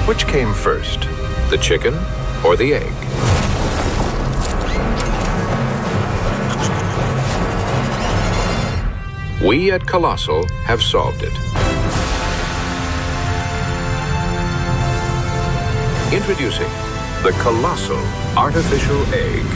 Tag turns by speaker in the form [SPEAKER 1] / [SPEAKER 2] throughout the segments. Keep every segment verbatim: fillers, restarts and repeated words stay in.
[SPEAKER 1] Which came first, the chicken or the egg? We at Colossal have solved it. Introducing the Colossal Artificial Egg.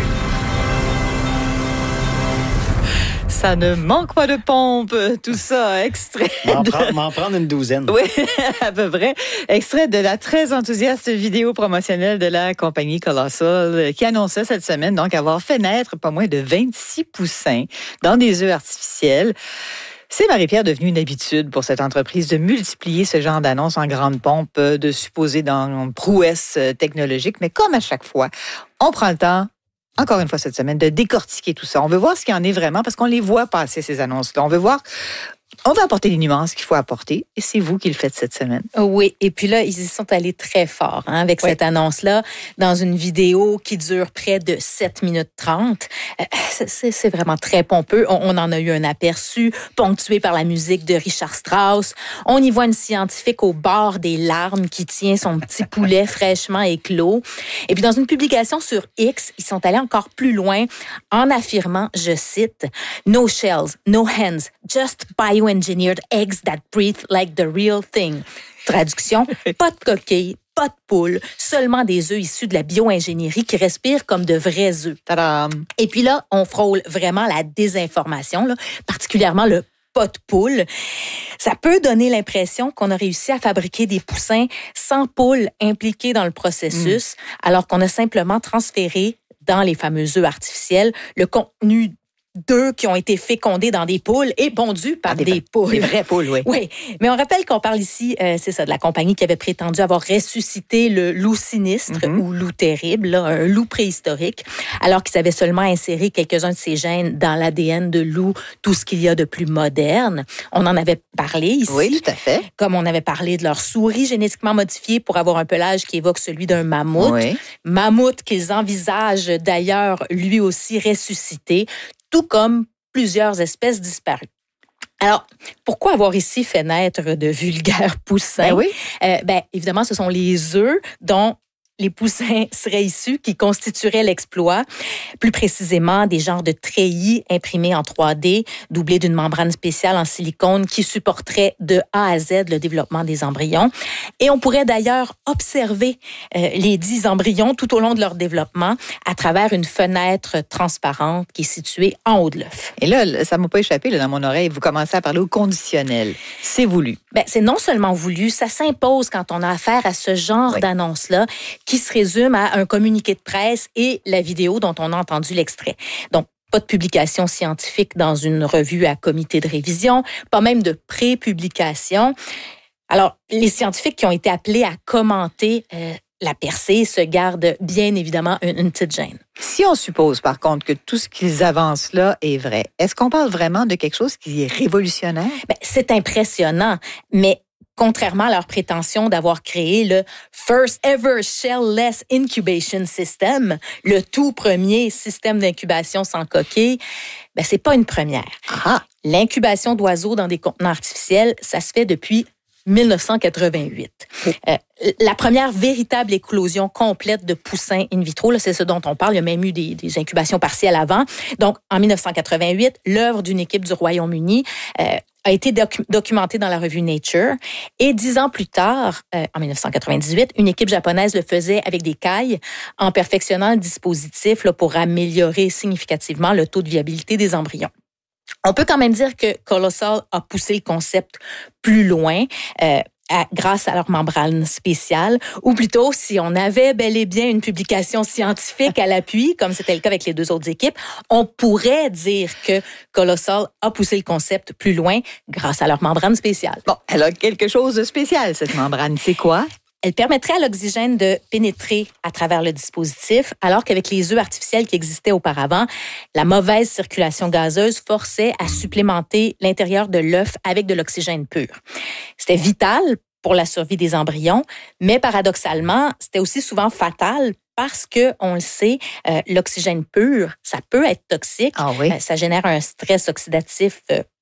[SPEAKER 2] Ça ne manque pas de pompe, tout ça, extrait.
[SPEAKER 3] M'en,
[SPEAKER 2] de...
[SPEAKER 3] prend, m'en prendre une douzaine.
[SPEAKER 2] Oui, à peu près. Extrait de la très enthousiaste vidéo promotionnelle de la compagnie Colossal qui annonçait cette semaine donc avoir fait naître pas moins de vingt-six poussins dans des œufs artificiels. C'est, Marie-Pierre, devenu une habitude pour cette entreprise de multiplier ce genre d'annonces en grande pompe, de supposer dans prouesse technologique. Mais comme à chaque fois, on prend le temps, encore une fois cette semaine, de décortiquer tout ça. On veut voir ce qu'il y en est vraiment parce qu'on les voit passer, ces annonces-là. On veut voir... On va apporter les nuances qu'il faut apporter et c'est vous qui le faites cette semaine.
[SPEAKER 4] Oui, et puis là, ils y sont allés très fort hein, avec oui. cette annonce-là dans une vidéo qui dure près de sept minutes trente. Euh, c'est, c'est vraiment très pompeux. On, on en a eu un aperçu ponctué par la musique de Richard Strauss. On y voit une scientifique au bord des larmes qui tient son petit poulet fraîchement éclos. Et puis dans une publication sur X, ils sont allés encore plus loin en affirmant, je cite, « No shells, no hands, just bio-engineered eggs that breathe like the real thing. » Traduction, pas de coquilles, pas de poules, seulement des œufs issus de la bio-ingénierie qui respirent comme de vrais œufs. Tadam! Et puis là, on frôle vraiment la désinformation, là, particulièrement le pas de poule. Ça peut donner l'impression qu'on a réussi à fabriquer des poussins sans poules impliquées dans le processus, mmh. alors qu'on a simplement transféré dans les fameux œufs artificiels le contenu d'œufs qui ont été fécondés dans des poules et pondus par ah, des, des poules.
[SPEAKER 2] Des vraies poules, oui.
[SPEAKER 4] Oui, mais on rappelle qu'on parle ici, euh, c'est ça, de la compagnie qui avait prétendu avoir ressuscité le loup sinistre mm-hmm. ou loup terrible, là, un loup préhistorique, alors qu'ils avaient seulement inséré quelques-uns de ces gènes dans l'A D N de loup, tout ce qu'il y a de plus moderne. On en avait parlé ici.
[SPEAKER 2] Oui, tout à fait.
[SPEAKER 4] Comme on avait parlé de leur souris génétiquement modifiée pour avoir un pelage qui évoque celui d'un mammouth. Oui. Mammouth qu'ils envisagent d'ailleurs lui aussi ressuscité, tout comme plusieurs espèces disparues. Alors, pourquoi avoir ici fait naître de vulgaires poussins?
[SPEAKER 2] Ben oui.
[SPEAKER 4] Euh, ben, évidemment, ce sont les œufs dont les poussins seraient issus qui constitueraient l'exploit. Plus précisément, des genres de treillis imprimés en trois D, doublés d'une membrane spéciale en silicone qui supporterait de A à Z le développement des embryons. Et on pourrait d'ailleurs observer euh, les dix embryons tout au long de leur développement à travers une fenêtre transparente qui est située en haut de l'œuf.
[SPEAKER 2] Et là, ça ne m'a pas échappé là, dans mon oreille, vous commencez à parler au conditionnel. C'est voulu.
[SPEAKER 4] Ben, c'est non seulement voulu, ça s'impose quand on a affaire à ce genre oui. d'annonce-là, qui se résume à un communiqué de presse et la vidéo dont on a entendu l'extrait. Donc, pas de publication scientifique dans une revue à comité de révision, pas même de pré-publication. Alors, les scientifiques qui ont été appelés à commenter euh, la percée se gardent bien évidemment une, une petite gêne.
[SPEAKER 2] Si on suppose, par contre, que tout ce qu'ils avancent là est vrai, est-ce qu'on parle vraiment de quelque chose qui est révolutionnaire?
[SPEAKER 4] Ben, c'est impressionnant, mais contrairement à leur prétention d'avoir créé le First Ever Shell-less Incubation System, le tout premier système d'incubation sans coquille, ben c'est pas une première.
[SPEAKER 2] Ah.
[SPEAKER 4] L'incubation d'oiseaux dans des contenants artificiels, ça se fait depuis dix-neuf cent quatre-vingt-huit. Euh, la première véritable éclosion complète de poussins in vitro, là, c'est ce dont on parle. Il y a même eu des, des incubations partielles avant. Donc, en dix-neuf cent quatre-vingt-huit, l'œuvre d'une équipe du Royaume-Uni euh, a été docu- documentée dans la revue Nature. Et dix ans plus tard, euh, en dix-neuf cent quatre-vingt-dix-huit, une équipe japonaise le faisait avec des cailles en perfectionnant le dispositif là, pour améliorer significativement le taux de viabilité des embryons. On peut quand même dire que Colossal a poussé le concept plus loin euh, à, grâce à leur membrane spéciale, ou plutôt, si on avait bel et bien une publication scientifique à l'appui, comme c'était le cas avec les deux autres équipes, on pourrait dire que Colossal a poussé le concept plus loin grâce à leur membrane spéciale.
[SPEAKER 2] Bon, elle a quelque chose de spécial, cette membrane. C'est quoi?
[SPEAKER 4] Elle permettrait à l'oxygène de pénétrer à travers le dispositif, alors qu'avec les œufs artificiels qui existaient auparavant, la mauvaise circulation gazeuse forçait à supplémenter l'intérieur de l'œuf avec de l'oxygène pur. C'était vital pour la survie des embryons, mais paradoxalement, c'était aussi souvent fatal parce que, on le sait, euh, l'oxygène pur, ça peut être toxique.
[SPEAKER 2] Ah oui?
[SPEAKER 4] Euh, ça génère un stress oxydatif euh,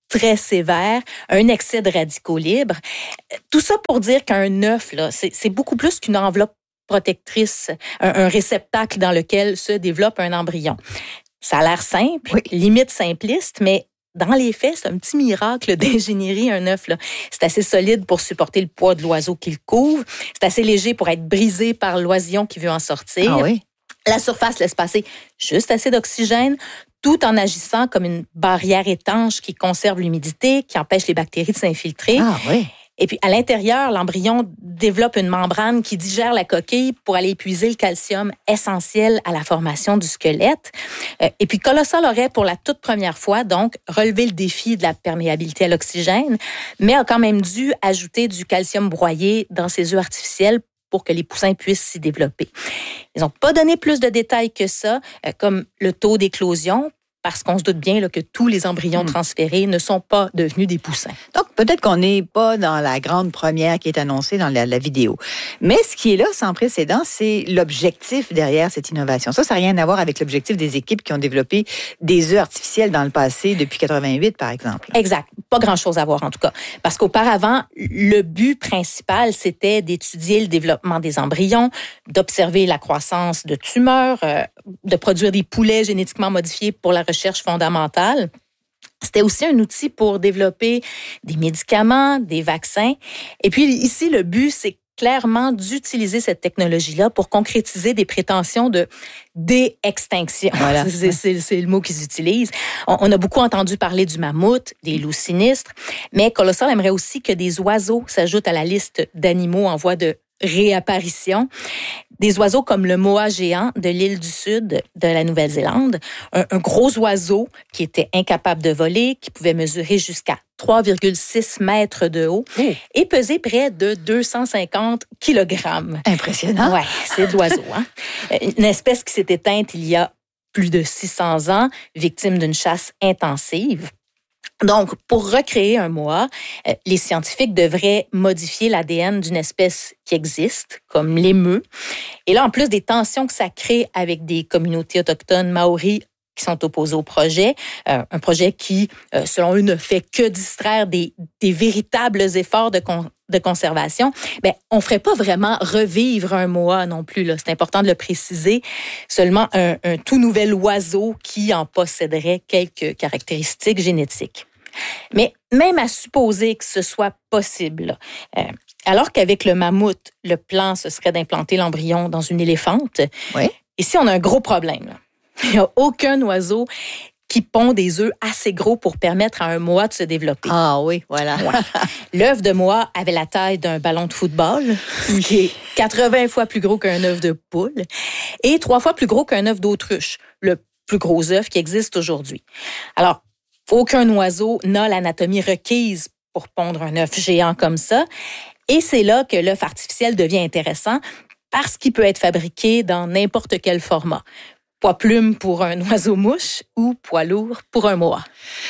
[SPEAKER 4] très sévère, un excès de radicaux libres. Tout ça pour dire qu'un œuf, là, c'est, c'est beaucoup plus qu'une enveloppe protectrice, un, un réceptacle dans lequel se développe un embryon. Ça a l'air simple, oui. limite simpliste, mais dans les faits, c'est un petit miracle d'ingénierie, un œuf. Là. C'est assez solide pour supporter le poids de l'oiseau qui le couvre. C'est assez léger pour être brisé par l'oisillon qui veut en sortir.
[SPEAKER 2] Ah oui?
[SPEAKER 4] La surface laisse passer juste assez d'oxygène, tout en agissant comme une barrière étanche qui conserve l'humidité, qui empêche les bactéries de s'infiltrer.
[SPEAKER 2] Ah oui.
[SPEAKER 4] Et puis, à l'intérieur, l'embryon développe une membrane qui digère la coquille pour aller épuiser le calcium essentiel à la formation du squelette. Et puis, Colossal aurait, pour la toute première fois, donc, relevé le défi de la perméabilité à l'oxygène, mais a quand même dû ajouter du calcium broyé dans ses œufs artificiels pour que les poussins puissent s'y développer. Ils n'ont pas donné plus de détails que ça, comme le taux d'éclosion, parce qu'on se doute bien là, que tous les embryons mmh. transférés ne sont pas devenus des poussins.
[SPEAKER 2] Donc, peut-être qu'on n'est pas dans la grande première qui est annoncée dans la, la vidéo. Mais ce qui est là, sans précédent, c'est l'objectif derrière cette innovation. Ça, ça n'a rien à voir avec l'objectif des équipes qui ont développé des œufs artificiels dans le passé, depuis quatre-vingt-huit, par exemple.
[SPEAKER 4] Exact. Pas grand-chose à voir, en tout cas. Parce qu'auparavant, le but principal, c'était d'étudier le développement des embryons, d'observer la croissance de tumeurs, euh, de produire des poulets génétiquement modifiés pour la recherche fondamentale. C'était aussi un outil pour développer des médicaments, des vaccins. Et puis ici, le but, c'est clairement d'utiliser cette technologie-là pour concrétiser des prétentions de dé-extinction. Voilà. C'est, c'est, c'est le mot qu'ils utilisent. On, on a beaucoup entendu parler du mammouth, des loups sinistres, mais Colossal aimerait aussi que des oiseaux s'ajoutent à la liste d'animaux en voie de réapparition. Des oiseaux comme le moa géant de l'île du Sud de la Nouvelle-Zélande, un, un gros oiseau qui était incapable de voler, qui pouvait mesurer jusqu'à trois virgule six mètres de haut oh. et peser près de deux cent cinquante kilogrammes.
[SPEAKER 2] Impressionnant.
[SPEAKER 4] Ouais, c'est de l'oiseau. Hein? Une espèce qui s'est éteinte il y a plus de six cents ans, victime d'une chasse intensive. Donc, pour recréer un moa, les scientifiques devraient modifier l'A D N d'une espèce qui existe, comme l'émeu. Et là, en plus des tensions que ça crée avec des communautés autochtones maoris qui sont opposés au projet, euh, un projet qui, euh, selon eux, ne fait que distraire des, des véritables efforts de, con, de conservation, ben, on ne ferait pas vraiment revivre un moa non plus. Là. C'est important de le préciser. Seulement un, un tout nouvel oiseau qui en posséderait quelques caractéristiques génétiques. Mais même à supposer que ce soit possible, euh, alors qu'avec le mammouth, le plan, ce serait d'implanter l'embryon dans une éléphante,
[SPEAKER 2] oui.
[SPEAKER 4] Ici, on a un gros problème. Là. Il n'y a aucun oiseau qui pond des œufs assez gros pour permettre à un moa de se développer.
[SPEAKER 2] Ah oui, voilà.
[SPEAKER 4] Ouais. L'œuf de moa avait la taille d'un ballon de football, qui est quatre-vingts fois plus gros qu'un œuf de poule, et trois fois plus gros qu'un œuf d'autruche, le plus gros œuf qui existe aujourd'hui. Alors, aucun oiseau n'a l'anatomie requise pour pondre un œuf géant comme ça, et c'est là que l'œuf artificiel devient intéressant parce qu'il peut être fabriqué dans n'importe quel format. Poids plume pour un oiseau-mouche ou poids lourd pour un moa.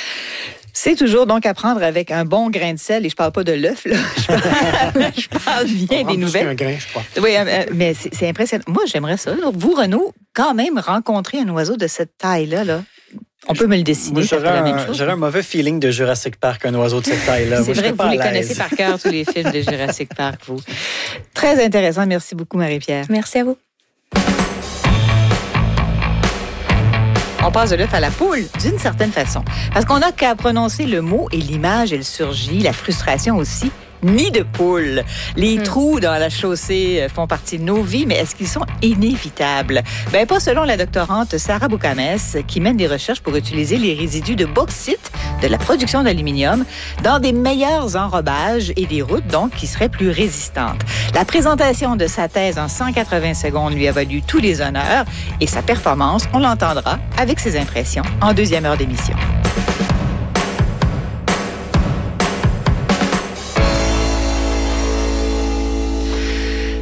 [SPEAKER 2] C'est toujours donc à prendre avec un bon grain de sel, et je parle pas de l'œuf, là. Je parle, je parle bien des nouvelles.
[SPEAKER 3] Un grain, je crois.
[SPEAKER 2] Oui, mais c'est, c'est impressionnant. Moi, j'aimerais ça. Là. Vous, Renaud, quand même rencontrer un oiseau de cette taille-là, là. On peut me le dessiner,
[SPEAKER 3] Moi,
[SPEAKER 2] ça ferait la même chose.
[SPEAKER 3] J'aurais un mauvais feeling de Jurassic Park, un oiseau de cette taille-là.
[SPEAKER 2] C'est
[SPEAKER 3] Moi,
[SPEAKER 2] vrai que vous les connaissez par cœur, tous les films de Jurassic Park, vous. Très intéressant. Merci beaucoup, Marie-Pierre.
[SPEAKER 4] Merci à vous.
[SPEAKER 2] On passe de l'œuf à la poule, d'une certaine façon. Parce qu'on n'a qu'à prononcer le mot et l'image, elle surgit, la frustration aussi. Nid de poule. Les mmh. trous dans la chaussée font partie de nos vies, mais est-ce qu'ils sont inévitables? Ben, pas selon la doctorante Sarah Boukamès, qui mène des recherches pour utiliser les résidus de bauxite de la production d'aluminium dans des meilleurs enrobages et des routes, donc, qui seraient plus résistantes. La présentation de sa thèse en cent quatre-vingts secondes lui a valu tous les honneurs et sa performance, on l'entendra avec ses impressions en deuxième heure d'émission.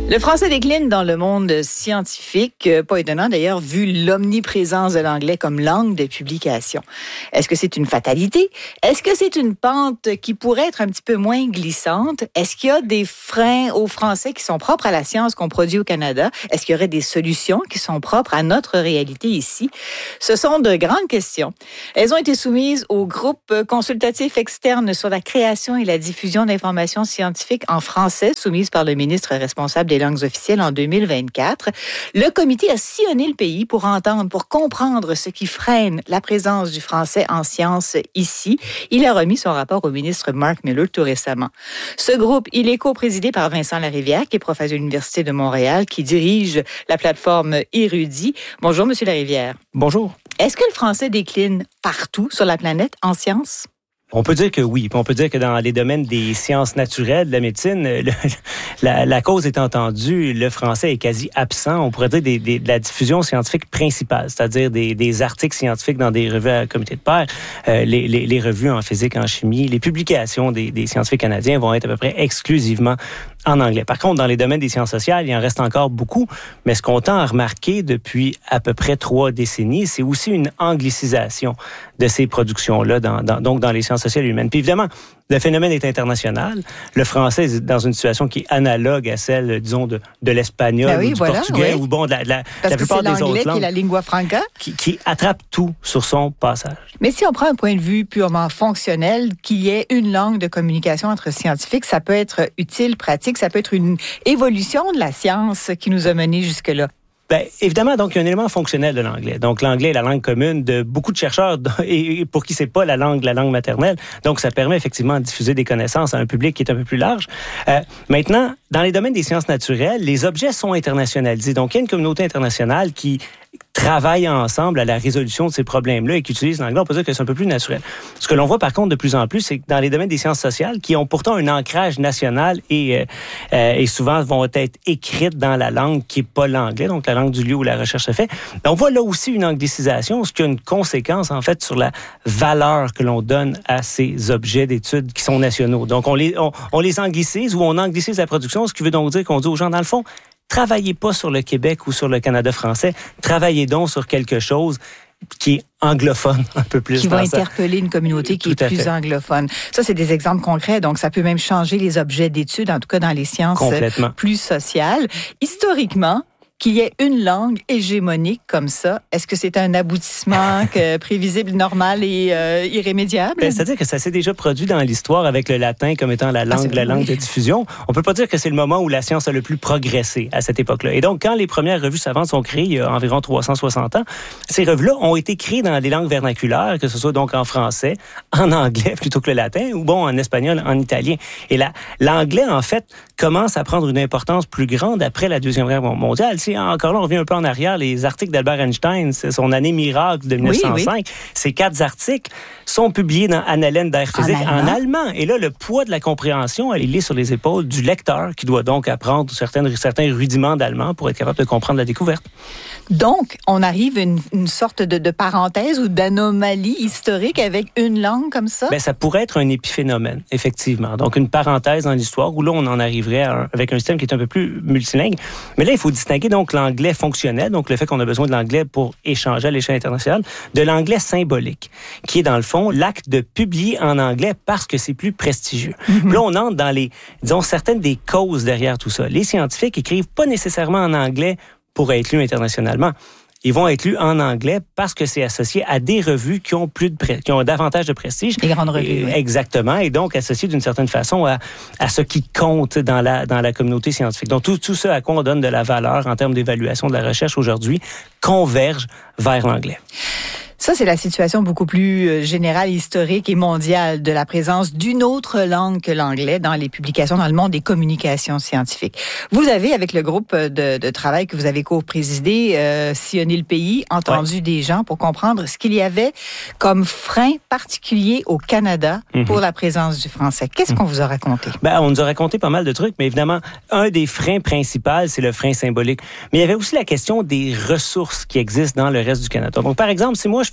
[SPEAKER 2] Le français décline dans le monde scientifique, pas étonnant d'ailleurs vu l'omniprésence de l'anglais comme langue de publication. Est-ce que c'est une fatalité? Est-ce que c'est une pente qui pourrait être un petit peu moins glissante? Est-ce qu'il y a des freins au français qui sont propres à la science qu'on produit au Canada? Est-ce qu'il y aurait des solutions qui sont propres à notre réalité ici? Ce sont de grandes questions. Elles ont été soumises au groupe consultatif externe sur la création et la diffusion d'informations scientifiques en français, soumise par le ministre responsable des langues officielles en deux mille vingt-quatre. Le comité a sillonné le pays pour entendre, pour comprendre ce qui freine la présence du français en sciences ici. Il a remis son rapport au ministre Mark Miller tout récemment. Ce groupe, il est co-présidé par Vincent Larivière, qui est professeur à l'Université de Montréal, qui dirige la plateforme Érudit. Bonjour, Monsieur Larivière.
[SPEAKER 5] Bonjour.
[SPEAKER 2] Est-ce que le français décline partout sur la planète en sciences?
[SPEAKER 5] On peut dire que oui. On peut dire que dans les domaines des sciences naturelles, de la médecine, le, la, la cause est entendue, le français est quasi absent. On pourrait dire des, des, de la diffusion scientifique principale, c'est-à-dire des, des articles scientifiques dans des revues à comité de pairs, euh, les, les, les revues en physique, en chimie, les publications des, des scientifiques canadiens vont être à peu près exclusivement en anglais. Par contre, dans les domaines des sciences sociales, il en reste encore beaucoup, mais ce qu'on tend à remarquer depuis à peu près trois décennies, c'est aussi une anglicisation de ces productions-là, dans, dans, donc dans les sciences sociales et humaines. Puis évidemment, le phénomène est international. Le français est dans une situation qui est analogue à celle, disons, de, de l'espagnol
[SPEAKER 2] ben oui,
[SPEAKER 5] ou du
[SPEAKER 2] voilà,
[SPEAKER 5] portugais,
[SPEAKER 2] oui.
[SPEAKER 5] ou bon, de la, de la,
[SPEAKER 2] Parce
[SPEAKER 5] la plupart
[SPEAKER 2] que c'est
[SPEAKER 5] des autres
[SPEAKER 2] l'anglais
[SPEAKER 5] langues.
[SPEAKER 2] qui est la lingua franca.
[SPEAKER 5] Qui, qui attrape tout sur son passage.
[SPEAKER 2] Mais si on prend un point de vue purement fonctionnel, qu'il y ait une langue de communication entre scientifiques, ça peut être utile, pratique, ça peut être une évolution de la science qui nous a menés jusque-là.
[SPEAKER 5] Bien, évidemment, donc, il y a un élément fonctionnel de l'anglais. Donc, l'anglais est la langue commune de beaucoup de chercheurs et pour qui c'est pas la langue, la langue maternelle. Donc, ça permet effectivement de diffuser des connaissances à un public qui est un peu plus large. Euh, maintenant, dans les domaines des sciences naturelles, les objets sont internationalisés. Donc, il y a une communauté internationale qui travaillent ensemble à la résolution de ces problèmes-là et qui utilisent l'anglais, on peut dire que c'est un peu plus naturel. Ce que l'on voit par contre de plus en plus, c'est que dans les domaines des sciences sociales, qui ont pourtant un ancrage national et, euh, euh, et souvent vont être écrites dans la langue qui n'est pas l'anglais, donc la langue du lieu où la recherche se fait, on voit là aussi une anglicisation, ce qui a une conséquence en fait sur la valeur que l'on donne à ces objets d'études qui sont nationaux. Donc on les, on, on les anglicise ou on anglicise la production, ce qui veut donc dire qu'on dit aux gens, dans le fond, travaillez pas sur le Québec ou sur le Canada français, travaillez donc sur quelque chose qui est anglophone un peu plus.
[SPEAKER 2] Qui va interpeller une communauté qui est plus anglophone. Ça, c'est des exemples concrets, donc ça peut même changer les objets d'études, en tout cas dans les sciences plus sociales. Historiquement, qu'il y ait une langue hégémonique comme ça, est-ce que c'est un aboutissement que, prévisible, normal et euh, irrémédiable?
[SPEAKER 5] Ben, c'est-à-dire que ça s'est déjà produit dans l'histoire avec le latin comme étant la langue, ah, la langue oui. de diffusion. On peut pas dire que c'est le moment où la science a le plus progressé à cette époque-là. Et donc, quand les premières revues savantes sont créées il y a environ trois cent soixante ans, ces revues-là ont été créées dans les langues vernaculaires, que ce soit donc en français, en anglais plutôt que le latin, ou bon, en espagnol, en italien. Et là, l'anglais, en fait, commence à prendre une importance plus grande après la Deuxième Guerre mondiale. C'est encore là, on revient un peu en arrière, les articles d'Albert Einstein, c'est son année miracle de mille neuf cent cinq. Oui, oui. Ces quatre articles sont publiés dans Annalen der Physik en, en allemand. Et là, le poids de la compréhension, il est sur les épaules du lecteur qui doit donc apprendre certaines, certains rudiments d'allemand pour être capable de comprendre la découverte.
[SPEAKER 2] Donc, on arrive à une, une sorte de, de parenthèse ou d'anomalie historique avec une langue comme ça?
[SPEAKER 5] Bien, ça pourrait être un épiphénomène, effectivement. Donc, une parenthèse dans l'histoire où là, on en arriverait à un, avec un système qui est un peu plus multilingue. Mais là, il faut distinguer donc l'anglais fonctionnel, donc le fait qu'on a besoin de l'anglais pour échanger à l'échelle internationale, de l'anglais symbolique, qui est dans le fond l'acte de publier en anglais parce que c'est plus prestigieux. Mm-hmm. Là, on entre dans les, disons, certaines des causes derrière tout ça. Les scientifiques écrivent pas nécessairement en anglais pour être lus internationalement. Ils vont être lus en anglais parce que c'est associé à des revues qui ont plus de pré- qui ont davantage de prestige.
[SPEAKER 2] Les grandes revues. Et,
[SPEAKER 5] oui. Exactement, et donc associé d'une certaine façon à, à ce qui compte dans la dans la communauté scientifique. Donc tout tout ce à quoi on donne de la valeur en termes d'évaluation de la recherche aujourd'hui converge vers l'anglais.
[SPEAKER 2] Ça, c'est la situation beaucoup plus générale, historique et mondiale de la présence d'une autre langue que l'anglais dans les publications dans le monde des communications scientifiques. Vous avez, avec le groupe de, de travail que vous avez co-présidé, euh, sillonné le pays, entendu ouais. des gens pour comprendre ce qu'il y avait comme frein particulier au Canada mm-hmm. pour la présence du français. Qu'est-ce mm-hmm. qu'on vous a raconté?
[SPEAKER 5] Ben, on nous a raconté pas mal de trucs, mais évidemment, un des freins principaux, c'est le frein symbolique. Mais il y avait aussi la question des ressources qui existent dans le reste du Canada. Donc, par exemple, si moi, je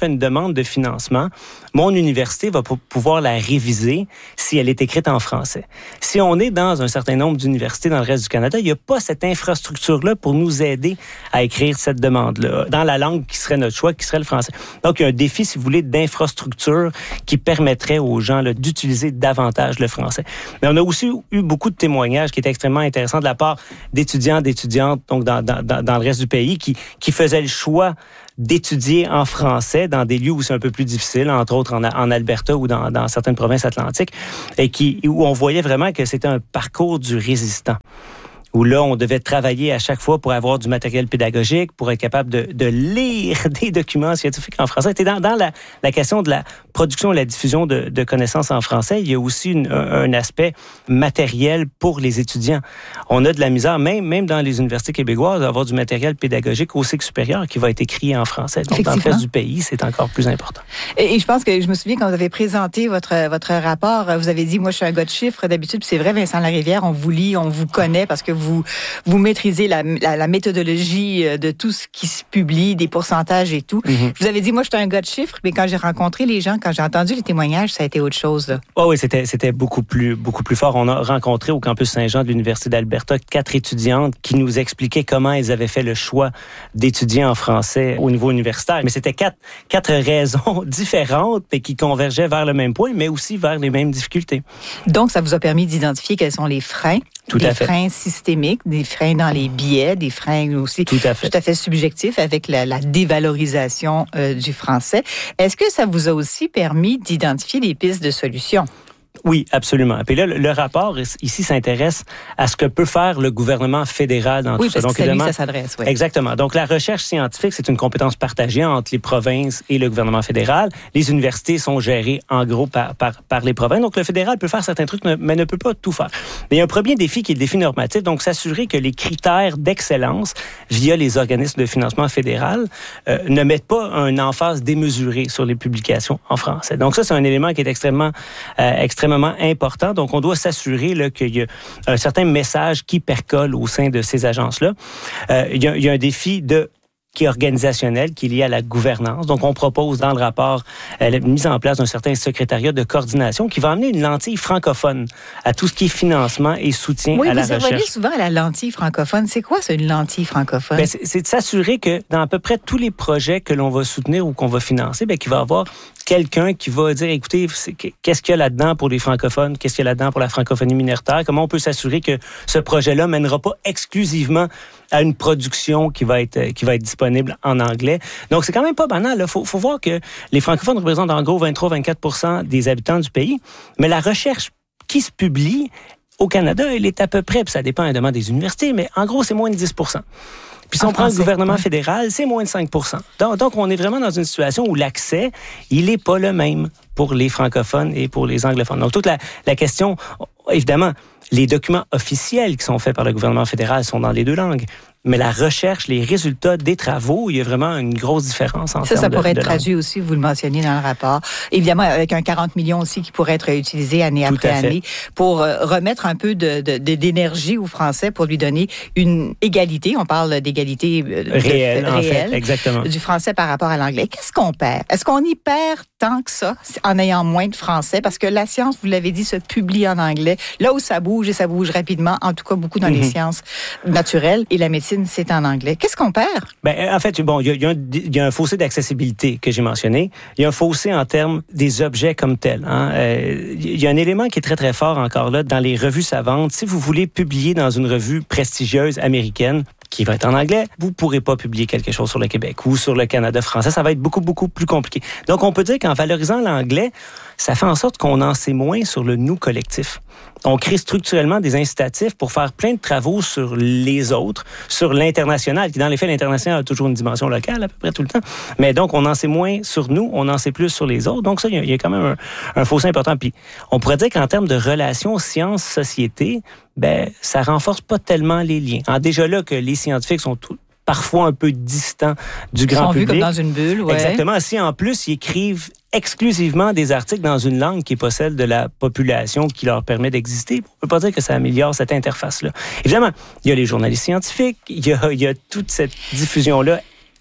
[SPEAKER 5] fais une demande de financement, mon université va p- pouvoir la réviser si elle est écrite en français. Si on est dans un certain nombre d'universités dans le reste du Canada, il n'y a pas cette infrastructure-là pour nous aider à écrire cette demande-là dans la langue qui serait notre choix, qui serait le français. Donc, il y a un défi, si vous voulez, d'infrastructure qui permettrait aux gens là, d'utiliser davantage le français. Mais on a aussi eu beaucoup de témoignages qui étaient extrêmement intéressants de la part d'étudiants, d'étudiantes, donc dans, dans, dans le reste du pays, qui, qui faisaient le choix d'étudier en français dans des lieux où c'est un peu plus difficile, entre autres en, en Alberta ou dans, dans certaines provinces atlantiques, et qui, où on voyait vraiment que c'était un parcours du résistant. Où là, on devait travailler à chaque fois pour avoir du matériel pédagogique, pour être capable de, de lire des documents scientifiques en français. Et dans, dans la, la question de la production et la diffusion de, de connaissances en français, il y a aussi une, un, un aspect matériel pour les étudiants. On a de la misère, même, même dans les universités québécoises, d'avoir du matériel pédagogique au cycle supérieur qui va être écrit en français. Donc, dans le reste du pays, c'est encore plus important.
[SPEAKER 2] Et, et je pense que je me souviens quand vous avez présenté votre, votre rapport, vous avez dit, moi, je suis un gars de chiffres d'habitude, puis c'est vrai, Vincent Larivière, on vous lit, on vous connaît parce que vous Vous, vous maîtrisez la, la, la méthodologie de tout ce qui se publie, des pourcentages et tout. Mm-hmm. Je vous avais dit, moi, je suis un gars de chiffres, mais quand j'ai rencontré les gens, quand j'ai entendu les témoignages, ça a été autre chose. Là.
[SPEAKER 5] Oh oui, c'était, c'était beaucoup plus, beaucoup plus fort. On a rencontré au campus Saint-Jean de l'Université d'Alberta quatre étudiantes qui nous expliquaient comment elles avaient fait le choix d'étudier en français au niveau universitaire. Mais c'était quatre, quatre raisons différentes, mais qui convergeaient vers le même point, mais aussi vers les mêmes difficultés.
[SPEAKER 2] Donc, ça vous a permis d'identifier quels sont les freins.
[SPEAKER 5] Tout
[SPEAKER 2] des
[SPEAKER 5] à fait.
[SPEAKER 2] freins systémiques, des freins dans les billets, des freins aussi
[SPEAKER 5] tout à fait,
[SPEAKER 2] tout à fait subjectifs avec la, la dévalorisation euh, du français. Est-ce que ça vous a aussi permis d'identifier des pistes de solutions?
[SPEAKER 5] Oui, absolument. Puis là, le, le rapport ici s'intéresse à ce que peut faire le gouvernement fédéral dans
[SPEAKER 2] oui,
[SPEAKER 5] tout ça.
[SPEAKER 2] Donc, c'est lui ça s'adresse. Oui.
[SPEAKER 5] Exactement. Donc, la recherche scientifique, c'est une compétence partagée entre les provinces et le gouvernement fédéral. Les universités sont gérées, en gros, par, par, par les provinces. Donc, le fédéral peut faire certains trucs, mais ne peut pas tout faire. Mais il y a un premier défi qui est le défi normatif. Donc, s'assurer que les critères d'excellence via les organismes de financement fédéral euh, ne mettent pas un emphase démesurée sur les publications en français. Donc, ça, c'est un élément qui est extrêmement, euh, extrêmement important. Donc, on doit s'assurer là, qu'il y a un certain message qui percole au sein de ces agences-là. Euh, il y a, il y a un défi de qui est organisationnel, qui est lié à la gouvernance. Donc, on propose dans le rapport euh, la mise en place d'un certain secrétariat de coordination qui va amener une lentille francophone à tout ce qui est financement et soutien
[SPEAKER 2] oui,
[SPEAKER 5] à la recherche.
[SPEAKER 2] Oui, vous revenez souvent à la lentille francophone. C'est quoi, ça, une lentille francophone?
[SPEAKER 5] Bien, c'est, c'est de s'assurer que dans à peu près tous les projets que l'on va soutenir ou qu'on va financer, bien, qu'il va y avoir quelqu'un qui va dire, écoutez, qu'est-ce qu'il y a là-dedans pour les francophones? Qu'est-ce qu'il y a là-dedans pour la francophonie minoritaire? Comment on peut s'assurer que ce projet-là mènera pas exclusivement à une production qui va être, qui va être disponible en anglais? Donc, c'est quand même pas banal. Il faut, faut voir que les francophones représentent en gros vingt-trois à vingt-quatre pour cent des habitants du pays, mais la recherche qui se publie au Canada, elle est à peu près, puis ça dépend évidemment des universités, mais en gros, c'est moins de dix pour cent. Puis si on prend le gouvernement fédéral, c'est moins de cinq pour cent. Donc, donc, on est vraiment dans une situation où l'accès, il n'est pas le même pour les francophones et pour les anglophones. Donc, toute la, la question, évidemment, les documents officiels qui sont faits par le gouvernement fédéral sont dans les deux langues. Mais la recherche, les résultats des travaux, il y a vraiment une grosse différence en
[SPEAKER 2] ça,
[SPEAKER 5] termes
[SPEAKER 2] ça pourrait
[SPEAKER 5] de,
[SPEAKER 2] être
[SPEAKER 5] de
[SPEAKER 2] traduit aussi, vous le mentionniez dans le rapport. Évidemment, avec un quarante millions aussi qui pourrait être utilisé année
[SPEAKER 5] Tout
[SPEAKER 2] après
[SPEAKER 5] à fait.
[SPEAKER 2] année pour remettre un peu de, de, d'énergie au français pour lui donner une égalité. On parle d'égalité de,
[SPEAKER 5] réelle,
[SPEAKER 2] de,
[SPEAKER 5] en
[SPEAKER 2] réelle
[SPEAKER 5] fait, exactement.
[SPEAKER 2] Du français par rapport à l'anglais. Qu'est-ce qu'on perd? Est-ce qu'on y perd tant que ça en ayant moins de français? Parce que la science, vous l'avez dit, se publie en anglais. Là où ça bouge, et ça bouge rapidement, en tout cas beaucoup dans mm-hmm. les sciences naturelles, et la médecine, c'est en anglais. Qu'est-ce qu'on perd? Ben,
[SPEAKER 5] en fait, bon, il y, y, y a un fossé d'accessibilité que j'ai mentionné. Il y a un fossé en termes des objets comme tels. Hein. Euh, il y a un élément qui est très, très fort encore là dans les revues savantes. Si vous voulez publier dans une revue prestigieuse américaine, qui va être en anglais, vous ne pourrez pas publier quelque chose sur le Québec ou sur le Canada français. Ça va être beaucoup, beaucoup plus compliqué. Donc, on peut dire qu'en valorisant l'anglais, ça fait en sorte qu'on en sait moins sur le nous collectif. On crée structurellement des incitatifs pour faire plein de travaux sur les autres, sur l'international, qui dans les faits, l'international a toujours une dimension locale à peu près tout le temps. Mais donc, on en sait moins sur nous, on en sait plus sur les autres. Donc ça, il y, y a quand même un, un fossé important. Puis, on pourrait dire qu'en termes de relations sciences-société, ben, ça renforce pas tellement les liens. Alors, déjà là que les scientifiques sont tout, parfois un peu distants du grand public.
[SPEAKER 2] Ils sont vus comme dans une bulle, ouais.
[SPEAKER 5] Exactement. Si en plus, ils écrivent exclusivement des articles dans une langue qui n'est pas celle de la population qui leur permet d'exister, on ne peut pas dire que ça améliore cette interface-là. Évidemment, il y a les journalistes scientifiques, il y a, il y a toute cette diffusion-là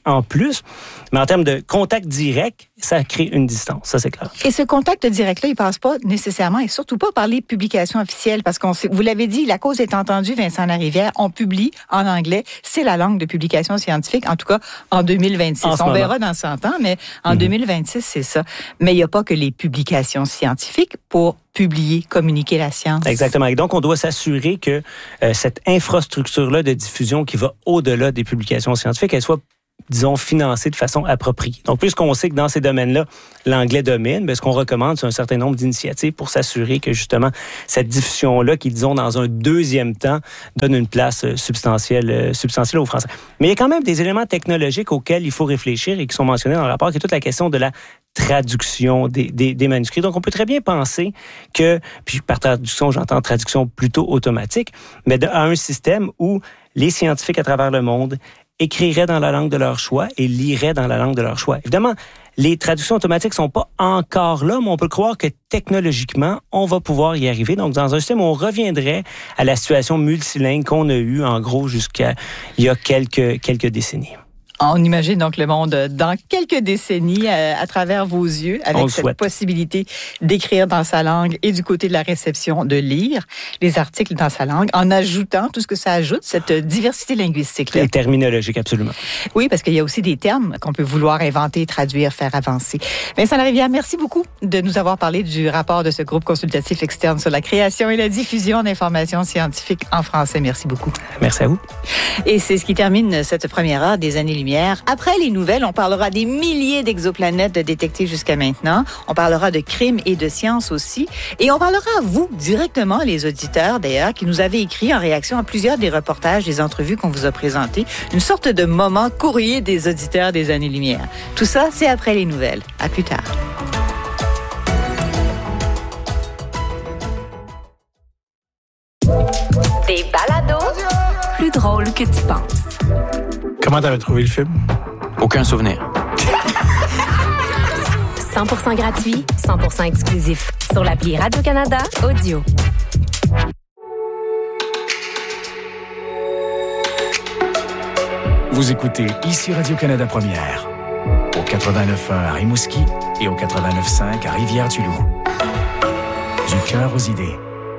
[SPEAKER 5] en plus. Mais en termes de contact direct, ça crée une distance, ça c'est clair.
[SPEAKER 2] Et ce contact direct-là, il passe pas nécessairement et surtout pas par les publications officielles parce qu'on sait, vous l'avez dit, la cause est entendue, Vincent Larivière, on publie en anglais, c'est la langue de publication scientifique, en tout cas en deux mille vingt-six. On moment. verra dans cent ans, mais en mm-hmm. deux mille vingt-six, c'est ça. Mais il n'y a pas que les publications scientifiques pour publier, communiquer la science.
[SPEAKER 5] Exactement. Et donc, on doit s'assurer que euh, cette infrastructure-là de diffusion qui va au-delà des publications scientifiques, elle soit disons, financée de façon appropriée. Donc, puisqu'on sait que dans ces domaines-là, l'anglais domine, bien, ce qu'on recommande, c'est un certain nombre d'initiatives pour s'assurer que, justement, cette diffusion-là, qui, disons, dans un deuxième temps, donne une place substantielle, substantielle aux Français. Mais il y a quand même des éléments technologiques auxquels il faut réfléchir et qui sont mentionnés dans le rapport, qui est toute la question de la traduction des, des, des manuscrits. Donc, on peut très bien penser que, puis par traduction, j'entends traduction plutôt automatique, mais de, à un système où les scientifiques à travers le monde écriraient dans la langue de leur choix et liraient dans la langue de leur choix. Évidemment, les traductions automatiques sont pas encore là, mais on peut croire que technologiquement, on va pouvoir y arriver. Donc, dans un système où on reviendrait à la situation multilingue qu'on a eue, en gros, jusqu'à il y a quelques, quelques décennies.
[SPEAKER 2] On imagine donc le monde dans quelques décennies à, à travers vos yeux, avec cette souhaite. possibilité d'écrire dans sa langue et du côté de la réception, de lire les articles dans sa langue, en ajoutant tout ce que ça ajoute, cette diversité linguistique-là.
[SPEAKER 5] Et terminologique, absolument.
[SPEAKER 2] Oui, parce qu'il y a aussi des termes qu'on peut vouloir inventer, traduire, faire avancer. Vincent Larivière, merci beaucoup de nous avoir parlé du rapport de ce groupe consultatif externe sur la création et la diffusion d'informations scientifiques en français. Merci beaucoup.
[SPEAKER 5] Merci à vous.
[SPEAKER 2] Et c'est ce qui termine cette première heure des Années-Lumière. Après les nouvelles, on parlera des milliers d'exoplanètes détectées jusqu'à maintenant. On parlera de crimes et de sciences aussi. Et on parlera à vous, directement, les auditeurs d'ailleurs, qui nous avez écrit en réaction à plusieurs des reportages, des entrevues qu'on vous a présentés. Une sorte de moment courrier des auditeurs des Années-Lumière. Tout ça, c'est après les nouvelles. À plus tard.
[SPEAKER 6] Des balados plus drôles que tu penses.
[SPEAKER 7] Comment t'avais trouvé le film?
[SPEAKER 8] Aucun souvenir.
[SPEAKER 6] cent pour cent gratuit, cent pour cent exclusif. Sur l'appli Radio-Canada Audio.
[SPEAKER 9] Vous écoutez ici Radio-Canada Première. Au quatre-vingt-neuf point un à Rimouski et au quatre-vingt-neuf point cinq à Rivière-du-Loup. Du cœur aux idées.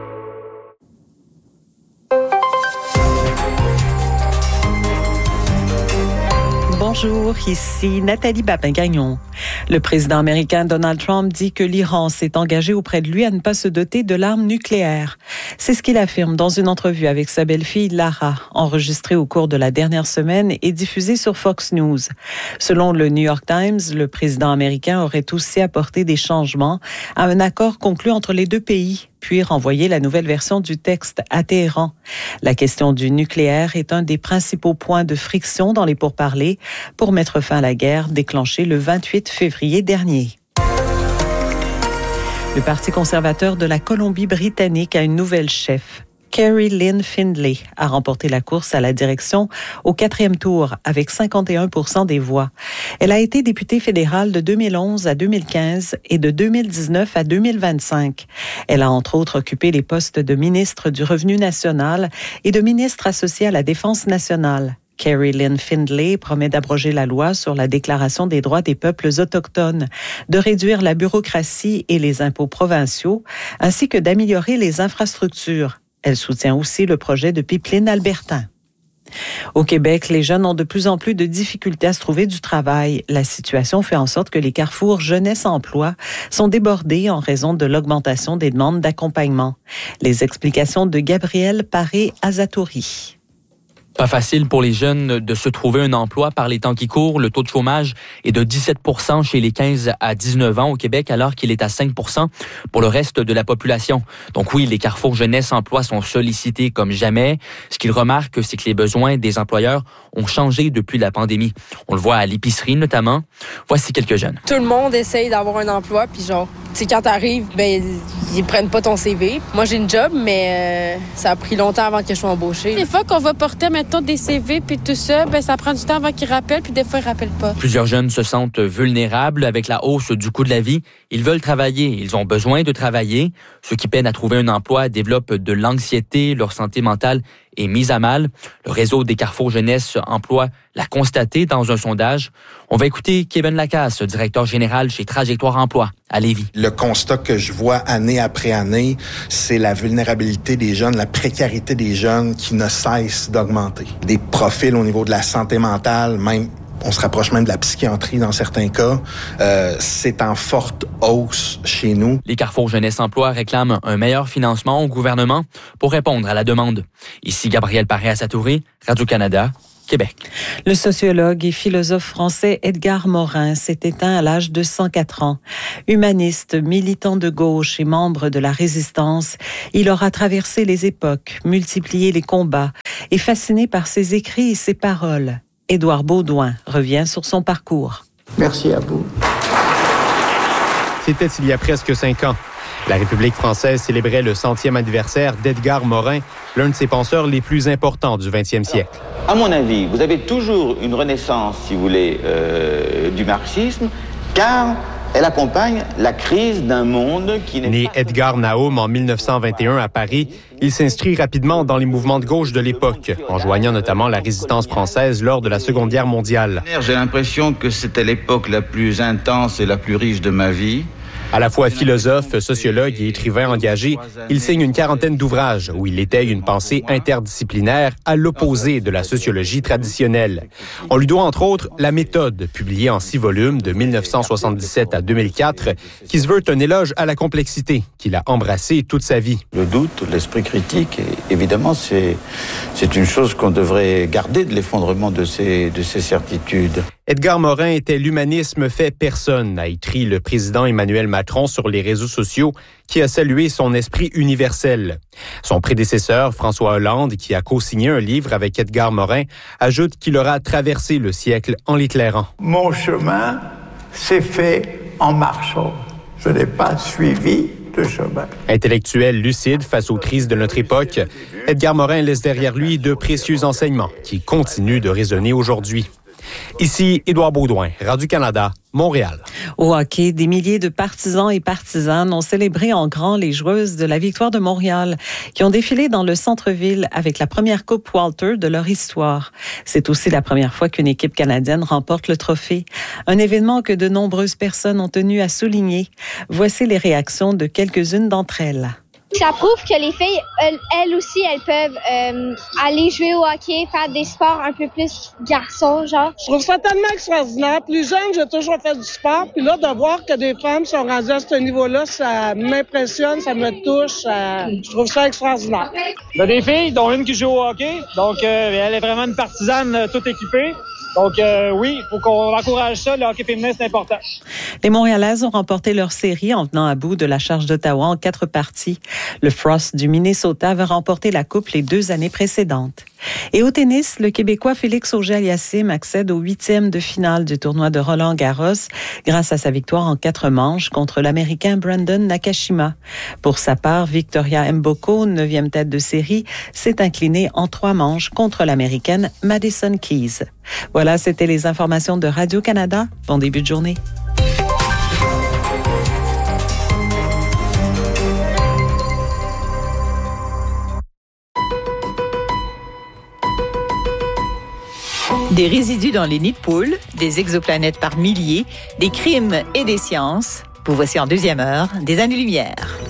[SPEAKER 10] Bonjour, ici Nathalie Babin-Gagnon. Le président américain Donald Trump dit que l'Iran s'est engagé auprès de lui à ne pas se doter de l'arme nucléaire. C'est ce qu'il affirme dans une entrevue avec sa belle-fille Lara, enregistrée au cours de la dernière semaine et diffusée sur Fox News. Selon le New York Times, le président américain aurait aussi apporté des changements à un accord conclu entre les deux pays, puis renvoyer la nouvelle version du texte à Téhéran. La question du nucléaire est un des principaux points de friction dans les pourparlers pour mettre fin à la guerre déclenchée le vingt-huit février dernier. Le Parti conservateur de la Colombie-Britannique a une nouvelle chef. Carrie Lynn Findlay a remporté la course à la direction au quatrième tour avec cinquante et un pour cent des voix. Elle a été députée fédérale de deux mille onze à deux mille quinze et de deux mille dix-neuf à deux mille vingt-cinq. Elle a entre autres occupé les postes de ministre du Revenu national et de ministre associé à la Défense nationale. Carrie Lynn Findlay promet d'abroger la loi sur la Déclaration des droits des peuples autochtones, de réduire la bureaucratie et les impôts provinciaux, ainsi que d'améliorer les infrastructures. Elle soutient aussi le projet de pipeline albertain. Au Québec, les jeunes ont de plus en plus de difficultés à se trouver du travail. La situation fait en sorte que les carrefours jeunesse-emploi sont débordés en raison de l'augmentation des demandes d'accompagnement. Les explications de Gabriel Paré-Azatouri.
[SPEAKER 8] Pas facile pour les jeunes de se trouver un emploi par les temps qui courent. Le taux de chômage est de dix-sept pour cent chez les quinze à dix-neuf ans au Québec, alors qu'il est à cinq pour cent pour le reste de la population. Donc oui, les carrefours jeunesse-emploi sont sollicités comme jamais. Ce qu'ils remarquent, c'est que les besoins des employeurs ont changé depuis la pandémie. On le voit à l'épicerie notamment. Voici quelques jeunes.
[SPEAKER 11] Tout le monde essaye d'avoir un emploi, puis genre, tu sais, quand t'arrives, ben ils prennent pas ton C V. Moi, j'ai une job, mais euh, ça a pris longtemps avant que je sois embauchée.
[SPEAKER 12] Des fois qu'on va porter, mettons, des C V, puis tout ça, ben ça prend du temps avant qu'ils rappellent, puis des fois, ils rappellent pas.
[SPEAKER 8] Plusieurs jeunes se sentent vulnérables avec la hausse du coût de la vie. Ils veulent travailler, ils ont besoin de travailler. Ceux qui peinent à trouver un emploi développent de l'anxiété, leur santé mentale est mise à mal. Le réseau des Carrefour Jeunesse Emploi l'a constaté dans un sondage. On va écouter Kevin Lacasse, directeur général chez Trajectoire Emploi à Lévis.
[SPEAKER 13] Le constat que je vois année après année, c'est la vulnérabilité des jeunes, la précarité des jeunes qui ne cesse d'augmenter. Des profils au niveau de la santé mentale, même on se rapproche même de la psychiatrie dans certains cas. Euh, c'est en forte hausse chez nous.
[SPEAKER 8] Les Carrefour Jeunesse Emploi réclament un meilleur financement au gouvernement pour répondre à la demande. Ici Gabriel Paré-Assatouri, Radio-Canada, Québec.
[SPEAKER 10] Le sociologue et philosophe français Edgar Morin s'est éteint à l'âge de cent quatre ans. Humaniste, militant de gauche et membre de la Résistance, il aura traversé les époques, multiplié les combats et fasciné par ses écrits et ses paroles. Édouard Baudouin revient sur son parcours.
[SPEAKER 14] Merci à vous.
[SPEAKER 15] C'était il y a presque cinq ans. La République française célébrait le centième anniversaire d'Edgar Morin, l'un de ses penseurs les plus importants du vingtième siècle.
[SPEAKER 16] À mon avis, vous avez toujours une renaissance, si vous voulez, euh, du marxisme, car elle accompagne la crise d'un monde qui n'est
[SPEAKER 15] Né
[SPEAKER 16] pas...
[SPEAKER 15] Edgar Naum en mille neuf cent vingt et un à Paris, il s'inscrit rapidement dans les mouvements de gauche de l'époque, en joignant notamment la résistance française lors de la Seconde Guerre mondiale.
[SPEAKER 16] J'ai l'impression que c'était l'époque la plus intense et la plus riche de ma vie.
[SPEAKER 15] À la fois philosophe, sociologue et écrivain engagé, il signe une quarantaine d'ouvrages où il étaye une pensée interdisciplinaire à l'opposé de la sociologie traditionnelle. On lui doit entre autres La méthode, publiée en six volumes de mille neuf cent soixante-dix-sept à deux mille quatre, qui se veut un éloge à la complexité qu'il a embrassé toute sa vie.
[SPEAKER 16] Le doute, l'esprit critique, évidemment, c'est, c'est une chose qu'on devrait garder de l'effondrement de ces, de ces certitudes.
[SPEAKER 15] Edgar Morin était l'humanisme fait personne, a écrit le président Emmanuel Macron sur les réseaux sociaux, qui a salué son esprit universel. Son prédécesseur, François Hollande, qui a co-signé un livre avec Edgar Morin, ajoute qu'il aura traversé le siècle en l'éclairant.
[SPEAKER 14] Mon chemin s'est fait en marchant. Je n'ai pas suivi de chemin.
[SPEAKER 15] Intellectuel lucide face aux crises de notre époque, Edgar Morin laisse derrière lui de précieux enseignements qui continuent de résonner aujourd'hui. Ici, Édouard Baudouin, Radio-Canada, Montréal.
[SPEAKER 10] Au hockey, des milliers de partisans et partisanes ont célébré en grand les joueuses de la victoire de Montréal, qui ont défilé dans le centre-ville avec la première Coupe Walter de leur histoire. C'est aussi la première fois qu'une équipe canadienne remporte le trophée. Un événement que de nombreuses personnes ont tenu à souligner. Voici les réactions de quelques-unes d'entre elles.
[SPEAKER 17] Ça prouve que les filles, elles, elles aussi, elles peuvent euh, aller jouer au hockey, faire des sports un peu plus garçons, genre.
[SPEAKER 18] Je trouve ça tellement extraordinaire. Plus jeune, j'ai toujours fait du sport. Puis là, de voir que des femmes sont rendues à ce niveau-là, ça m'impressionne, ça me touche. Ça... Je trouve ça extraordinaire.
[SPEAKER 19] Il y a des filles, dont une qui joue au hockey. Donc, euh, elle est vraiment une partisane euh, toute équipée. Donc euh, oui, il faut qu'on encourage ça. Le hockey féminin, c'est important.
[SPEAKER 10] Les Montréalaises ont remporté leur série en venant à bout de la charge d'Ottawa en quatre parties. Le Frost du Minnesota avait remporté la Coupe les deux années précédentes. Et au tennis, le Québécois Félix Auger-Aliassime accède au huitième de finale du tournoi de Roland-Garros grâce à sa victoire en quatre manches contre l'Américain Brandon Nakashima. Pour sa part, Victoria Mboko, neuvième tête de série, s'est inclinée en trois manches contre l'Américaine Madison Keys. Voilà, c'était les informations de Radio-Canada. Bon début de journée.
[SPEAKER 2] Des résidus dans les nids de poules, des exoplanètes par milliers, des crimes et des sciences. Vous voici en deuxième heure des Années-Lumière.